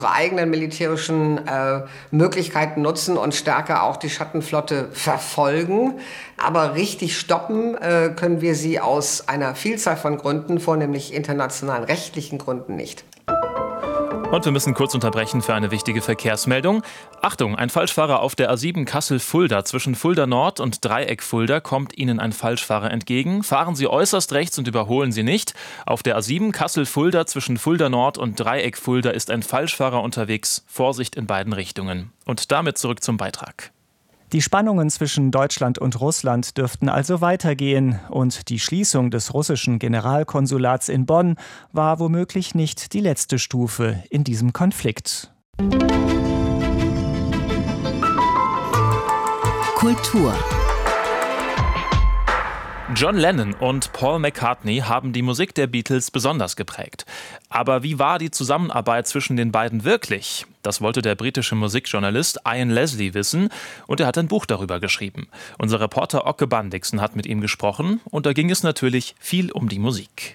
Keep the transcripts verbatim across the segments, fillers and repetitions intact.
eigenen militärischen äh, Möglichkeiten nutzen und stärker auch die Schattenflotte verfolgen. Aber richtig stoppen äh, können wir sie aus einer Vielzahl von Gründen, vornehmlich internationalen rechtlichen Gründen, nicht. Und wir müssen kurz unterbrechen für eine wichtige Verkehrsmeldung. Achtung, ein Falschfahrer auf der A sieben Kassel-Fulda. Zwischen Fulda Nord und Dreieck Fulda kommt Ihnen ein Falschfahrer entgegen. Fahren Sie äußerst rechts und überholen Sie nicht. Auf der A sieben Kassel-Fulda zwischen Fulda Nord und Dreieck Fulda ist ein Falschfahrer unterwegs. Vorsicht in beiden Richtungen. Und damit zurück zum Beitrag. Die Spannungen zwischen Deutschland und Russland dürften also weitergehen. Und die Schließung des russischen Generalkonsulats in Bonn war womöglich nicht die letzte Stufe in diesem Konflikt. Kultur. John Lennon und Paul McCartney haben die Musik der Beatles besonders geprägt. Aber wie war die Zusammenarbeit zwischen den beiden wirklich? Das wollte der britische Musikjournalist Ian Leslie wissen und er hat ein Buch darüber geschrieben. Unser Reporter Oke Bandixen hat mit ihm gesprochen und da ging es natürlich viel um die Musik.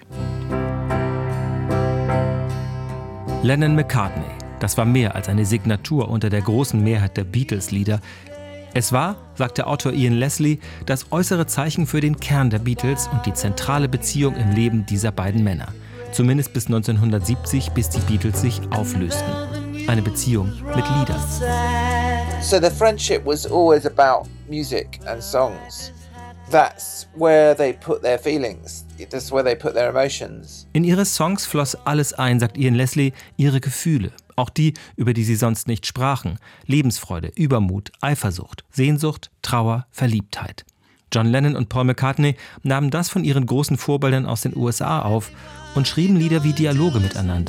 Lennon-McCartney, das war mehr als eine Signatur unter der großen Mehrheit der Beatles-Lieder. Es war, sagt der Autor Ian Leslie, das äußere Zeichen für den Kern der Beatles und die zentrale Beziehung im Leben dieser beiden Männer. Zumindest bis neunzehnhundertsiebzig, bis die Beatles sich auflösten. Eine Beziehung mit Liedern. So the friendship was always about music and songs. That's where they put their feelings. That's where they put their emotions. In ihre Songs floss alles ein, sagt Ian Leslie, ihre Gefühle. Auch die, über die sie sonst nicht sprachen. Lebensfreude, Übermut, Eifersucht, Sehnsucht, Trauer, Verliebtheit. John Lennon und Paul McCartney nahmen das von ihren großen Vorbildern aus den U S A auf und schrieben Lieder wie Dialoge miteinander.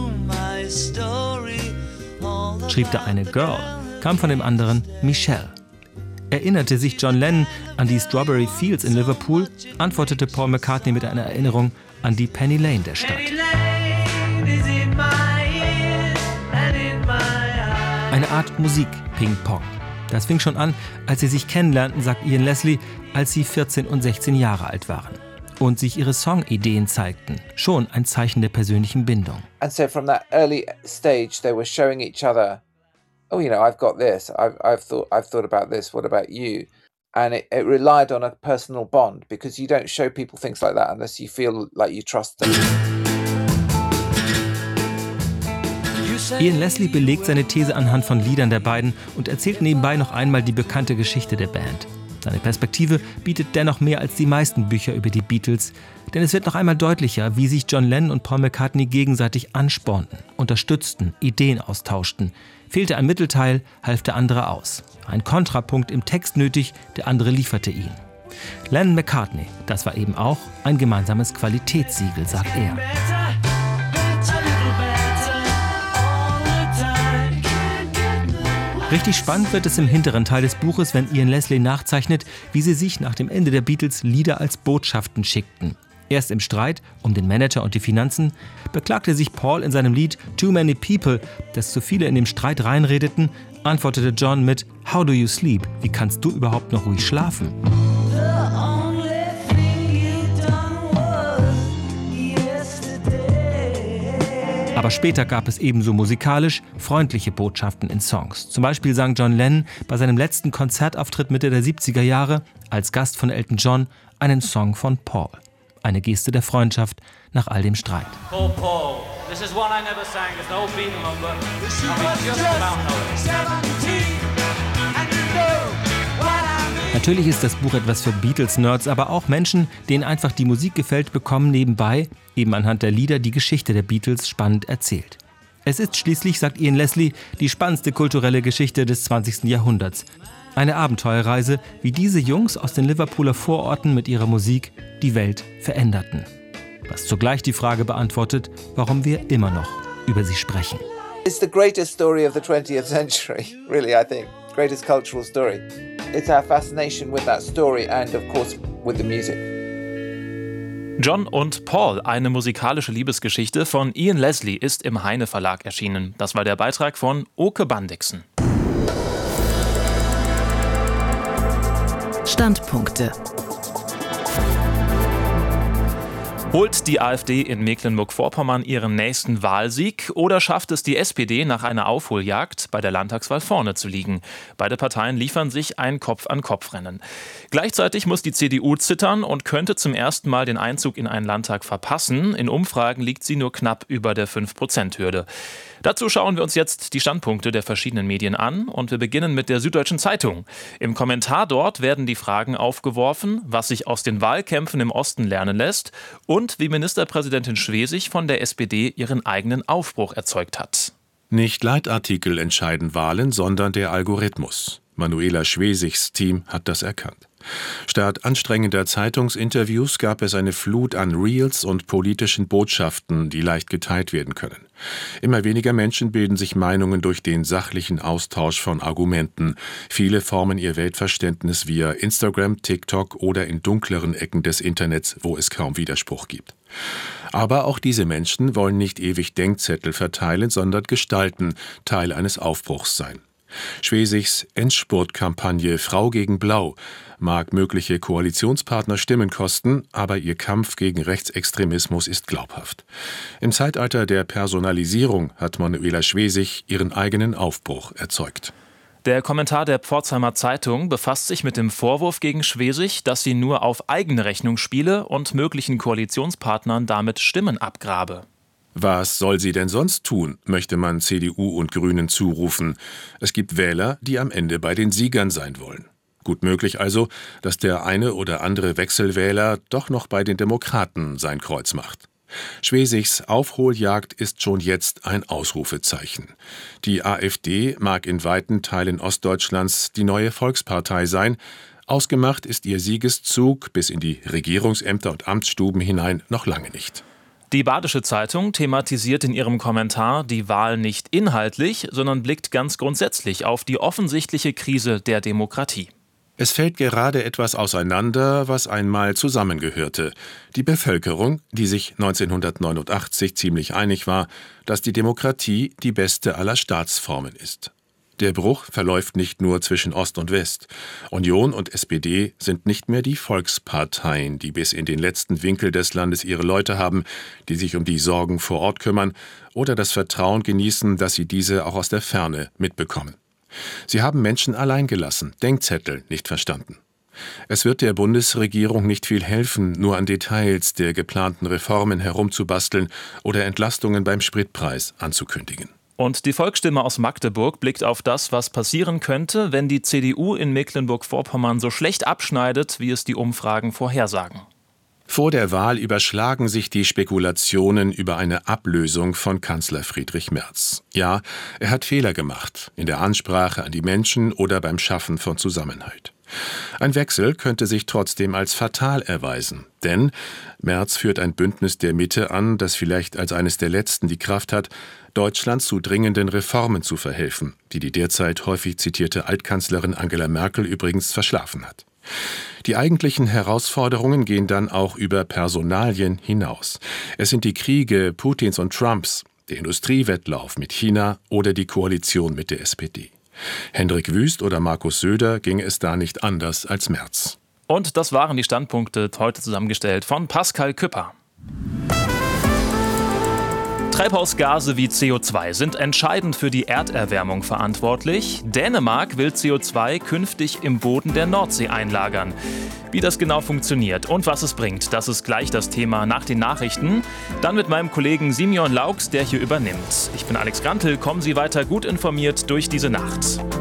Schrieb der eine Girl, kam von dem anderen Michelle. Erinnerte sich John Lennon an die Strawberry Fields in Liverpool, antwortete Paul McCartney mit einer Erinnerung an die Penny Lane der Stadt. Eine Art Musik-Ping-Pong. Das fing schon an, als sie sich kennenlernten, sagt Ian Leslie, als sie vierzehn und sechzehn Jahre alt waren. Und sich ihre Songideen zeigten. Schon ein Zeichen der persönlichen Bindung. And so from that early stage they were showing each other, oh, you know, I've got this, I've, I've thought, I've thought about this, what about you? And it, it relied on a personal bond, because you don't show people things like that unless you feel like you trust them. Ian Leslie belegt seine These anhand von Liedern der beiden und erzählt nebenbei noch einmal die bekannte Geschichte der Band. Seine Perspektive bietet dennoch mehr als die meisten Bücher über die Beatles, denn es wird noch einmal deutlicher, wie sich John Lennon und Paul McCartney gegenseitig anspornten, unterstützten, Ideen austauschten. Fehlte ein Mittelteil, half der andere aus. Ein Kontrapunkt im Text nötig, der andere lieferte ihn. Lennon-McCartney, das war eben auch ein gemeinsames Qualitätssiegel, sagt er. Richtig spannend wird es im hinteren Teil des Buches, wenn Ian Leslie nachzeichnet, wie sie sich nach dem Ende der Beatles Lieder als Botschaften schickten. Erst im Streit um den Manager und die Finanzen beklagte sich Paul in seinem Lied Too Many People, dass zu viele in dem Streit reinredeten, antwortete John mit How do you sleep? Wie kannst du überhaupt noch ruhig schlafen? Aber später gab es ebenso musikalisch freundliche Botschaften in Songs. Zum Beispiel sang John Lennon bei seinem letzten Konzertauftritt Mitte der siebziger Jahre als Gast von Elton John einen Song von Paul. Eine Geste der Freundschaft nach all dem Streit. Paul, Paul, this is one I never sang. It's an old Beatle number. I mean, just about know it. Natürlich ist das Buch etwas für Beatles-Nerds, aber auch Menschen, denen einfach die Musik gefällt, bekommen nebenbei, eben anhand der Lieder, die Geschichte der Beatles spannend erzählt. Es ist schließlich, sagt Ian Leslie, die spannendste kulturelle Geschichte des zwanzigsten Jahrhunderts. Eine Abenteuerreise, wie diese Jungs aus den Liverpooler Vororten mit ihrer Musik die Welt veränderten. Was zugleich die Frage beantwortet, warum wir immer noch über sie sprechen. It's the greatest story of the twentieth century, really, I think. Greatest cultural story. It's our fascination with that story and, of course, with the music. John und Paul, eine musikalische Liebesgeschichte von Ian Leslie, ist im Heine Verlag erschienen. Das war der Beitrag von Oke Bandixen. Standpunkte. Holt die AfD in Mecklenburg-Vorpommern ihren nächsten Wahlsieg oder schafft es die S P D nach einer Aufholjagd bei der Landtagswahl vorne zu liegen? Beide Parteien liefern sich ein Kopf-an-Kopf-Rennen. Gleichzeitig muss die C D U zittern und könnte zum ersten Mal den Einzug in einen Landtag verpassen. In Umfragen liegt sie nur knapp über der fünf Prozent Hürde. Dazu schauen wir uns jetzt die Standpunkte der verschiedenen Medien an und wir beginnen mit der Süddeutschen Zeitung. Im Kommentar dort werden die Fragen aufgeworfen, was sich aus den Wahlkämpfen im Osten lernen lässt und wie Ministerpräsidentin Schwesig von der S P D ihren eigenen Aufbruch erzeugt hat. Nicht Leitartikel entscheiden Wahlen, sondern der Algorithmus. Manuela Schwesigs Team hat das erkannt. Statt anstrengender Zeitungsinterviews gab es eine Flut an Reels und politischen Botschaften, die leicht geteilt werden können. Immer weniger Menschen bilden sich Meinungen durch den sachlichen Austausch von Argumenten. Viele formen ihr Weltverständnis via Instagram, TikTok oder in dunkleren Ecken des Internets, wo es kaum Widerspruch gibt. Aber auch diese Menschen wollen nicht ewig Denkzettel verteilen, sondern gestalten, Teil eines Aufbruchs sein. Schwesigs Endspurtkampagne Frau gegen Blau mag mögliche Koalitionspartner Stimmen kosten, aber ihr Kampf gegen Rechtsextremismus ist glaubhaft. Im Zeitalter der Personalisierung hat Manuela Schwesig ihren eigenen Aufbruch erzeugt. Der Kommentar der Pforzheimer Zeitung befasst sich mit dem Vorwurf gegen Schwesig, dass sie nur auf eigene Rechnung spiele und möglichen Koalitionspartnern damit Stimmen abgrabe. Was soll sie denn sonst tun, möchte man C D U und Grünen zurufen. Es gibt Wähler, die am Ende bei den Siegern sein wollen. Gut möglich also, dass der eine oder andere Wechselwähler doch noch bei den Demokraten sein Kreuz macht. Schwesigs Aufholjagd ist schon jetzt ein Ausrufezeichen. Die AfD mag in weiten Teilen Ostdeutschlands die neue Volkspartei sein. Ausgemacht ist ihr Siegeszug bis in die Regierungsämter und Amtsstuben hinein noch lange nicht. Die Badische Zeitung thematisiert in ihrem Kommentar die Wahl nicht inhaltlich, sondern blickt ganz grundsätzlich auf die offensichtliche Krise der Demokratie. Es fällt gerade etwas auseinander, was einmal zusammengehörte. Die Bevölkerung, die sich neunzehnhundertneunundachtzig ziemlich einig war, dass die Demokratie die beste aller Staatsformen ist. Der Bruch verläuft nicht nur zwischen Ost und West. Union und S P D sind nicht mehr die Volksparteien, die bis in den letzten Winkel des Landes ihre Leute haben, die sich um die Sorgen vor Ort kümmern oder das Vertrauen genießen, dass sie diese auch aus der Ferne mitbekommen. Sie haben Menschen allein gelassen, Denkzettel nicht verstanden. Es wird der Bundesregierung nicht viel helfen, nur an Details der geplanten Reformen herumzubasteln oder Entlastungen beim Spritpreis anzukündigen. Und die Volksstimme aus Magdeburg blickt auf das, was passieren könnte, wenn die C D U in Mecklenburg-Vorpommern so schlecht abschneidet, wie es die Umfragen vorhersagen. Vor der Wahl überschlagen sich die Spekulationen über eine Ablösung von Kanzler Friedrich Merz. Ja, er hat Fehler gemacht, in der Ansprache an die Menschen oder beim Schaffen von Zusammenhalt. Ein Wechsel könnte sich trotzdem als fatal erweisen, denn Merz führt ein Bündnis der Mitte an, das vielleicht als eines der letzten die Kraft hat, Deutschland zu dringenden Reformen zu verhelfen, die die derzeit häufig zitierte Altkanzlerin Angela Merkel übrigens verschlafen hat. Die eigentlichen Herausforderungen gehen dann auch über Personalien hinaus. Es sind die Kriege Putins und Trumps, der Industriewettlauf mit China oder die Koalition mit der S P D. Hendrik Wüst oder Markus Söder ginge es da nicht anders als Merz. Und das waren die Standpunkte, heute zusammengestellt von Pascal Küpper. Treibhausgase wie C O zwei sind entscheidend für die Erderwärmung verantwortlich. Dänemark will C O zwei künftig im Boden der Nordsee einlagern. Wie das genau funktioniert und was es bringt, das ist gleich das Thema nach den Nachrichten. Dann mit meinem Kollegen Simeon Laux, der hier übernimmt. Ich bin Alex Grantel, kommen Sie weiter gut informiert durch diese Nacht.